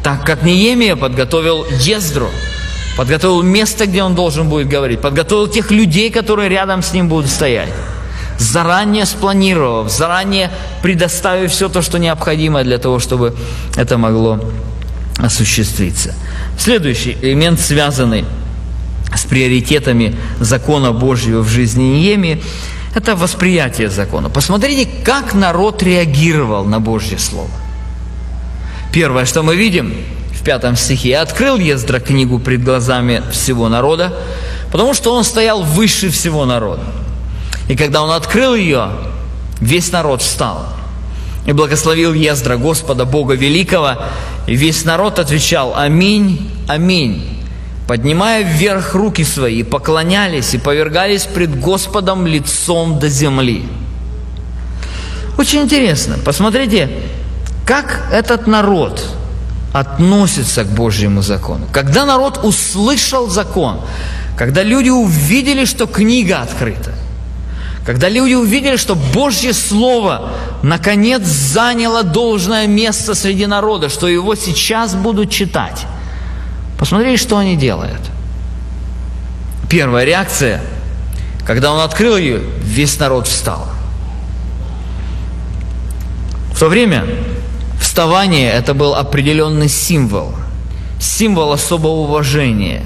Так как Неемия подготовил Ездру, подготовил место, где он должен будет говорить, подготовил тех людей, которые рядом с ним будут стоять, заранее спланировав, заранее предоставив все то, что необходимо для того, чтобы это могло осуществиться. Следующий элемент, связанный с приоритетами закона Божьего в жизни Неемии, это восприятие закона. Посмотрите, как народ реагировал на Божье Слово. Первое, что мы видим в 5 стихе: «Открыл Ездра книгу пред глазами всего народа, потому что он стоял выше всего народа. И когда он открыл ее, весь народ встал. И благословил Ездра Господа Бога Великого, и весь народ отвечал: Аминь, аминь, поднимая вверх руки свои, поклонялись и повергались пред Господом лицом до земли». Очень интересно. Посмотрите, как этот народ относится к Божьему закону. Когда народ услышал закон, когда люди увидели, что книга открыта, когда люди увидели, что Божье Слово наконец заняло должное место среди народа, что его сейчас будут читать, посмотрите, что они делают. Первая реакция: когда он открыл ее, весь народ встал. В то время вставание – это был определенный символ особого уважения.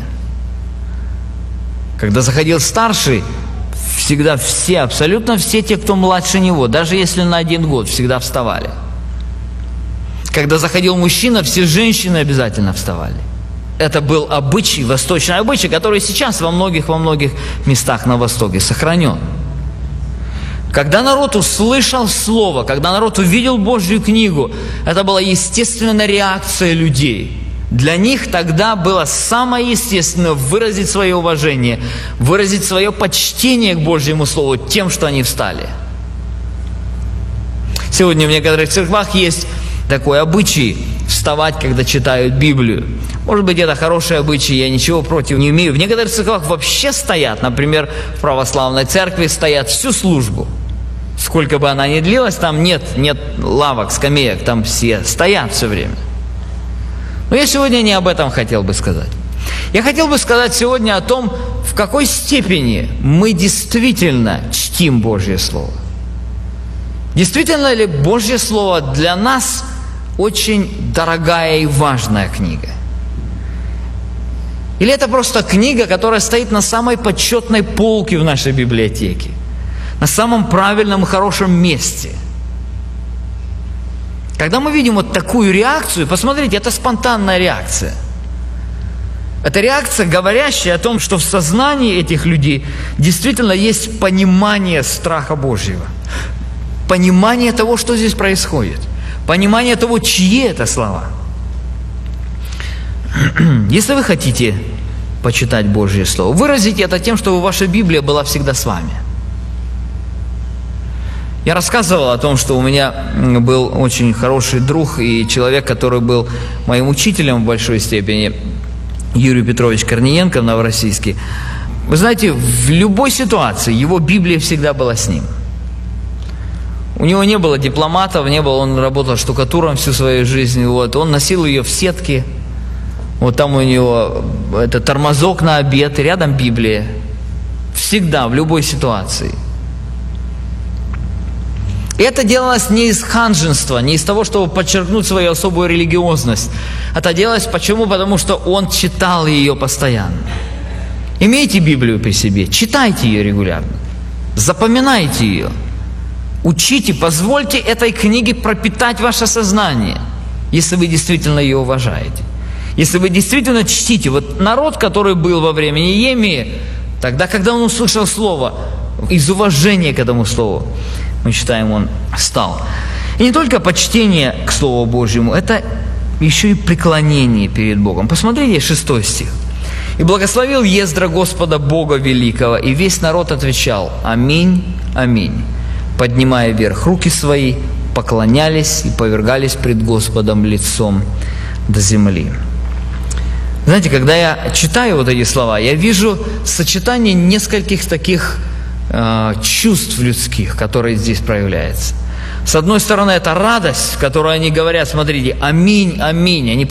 Когда заходил старший, всегда все, абсолютно все те, кто младше него, даже если на 1 год, всегда вставали. Когда заходил мужчина, все женщины обязательно вставали. Это был обычай, восточный обычай, который сейчас во многих местах на Востоке сохранен. Когда народ услышал Слово, когда народ увидел Божью книгу, это была естественная реакция людей. Для них тогда было самое естественное выразить свое уважение, выразить свое почтение к Божьему Слову тем, что они встали. Сегодня в некоторых церквах есть такой обычай вставать, когда читают Библию. Может быть, это хороший обычай, я ничего против не имею. В некоторых церквах вообще стоят, например, в православной церкви стоят всю службу. Сколько бы она ни длилась, там нет лавок, скамеек, там все стоят все время. Но я сегодня не об этом хотел бы сказать. Я хотел бы сказать сегодня о том, в какой степени мы действительно чтим Божье Слово. Действительно ли Божье Слово для нас очень дорогая и важная книга? Или это просто книга, которая стоит на самой почетной полке в нашей библиотеке, на самом правильном и хорошем месте? Когда мы видим вот такую реакцию, посмотрите, это спонтанная реакция. Это реакция, говорящая о том, что в сознании этих людей действительно есть понимание страха Божьего, понимание того, что здесь происходит, понимание того, чьи это слова. Если вы хотите почитать Божье Слово, выразите это тем, чтобы ваша Библия была всегда с вами. Я рассказывал о том, что у меня был очень хороший друг и человек, который был моим учителем в большой степени, Юрий Петрович Корниенко в Новороссийске. Вы знаете, в любой ситуации его Библия всегда была с ним. У него не было дипломатов, он работал штукатуром всю свою жизнь, он носил ее в сетке. Вот там у него это тормозок на обед, и рядом Библия. Всегда, в любой ситуации. И это делалось не из ханжества, не из того, чтобы подчеркнуть свою особую религиозность. Это делалось почему? Потому что он читал ее постоянно. Имейте Библию при себе, читайте ее регулярно, запоминайте ее, учите, позвольте этой книге пропитать ваше сознание, если вы действительно ее уважаете. Если вы действительно чтите, вот народ, который был во время Неемии, тогда, когда он услышал Слово, из уважения к этому Слову, мы читаем, он встал. И не только почтение к Слову Божьему, это еще и преклонение перед Богом. Посмотрите 6 стих. «И благословил Ездра Господа Бога Великого, и весь народ отвечал: Аминь, аминь, поднимая вверх руки свои, поклонялись и повергались пред Господом лицом до земли». Знаете, когда я читаю вот эти слова, я вижу сочетание нескольких таких чувств людских, которые здесь проявляются. С одной стороны, это радость, в которой они говорят: смотрите, аминь, аминь. Они